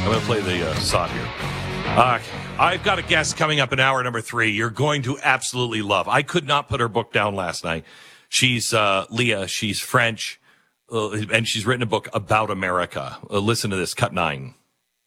I'm going to play the sod here. I've got a guest coming up in hour number 3 you're going to absolutely love. I could not put her book down last night. She's Leah. She's French, and she's written a book about America. Listen to this, cut 9.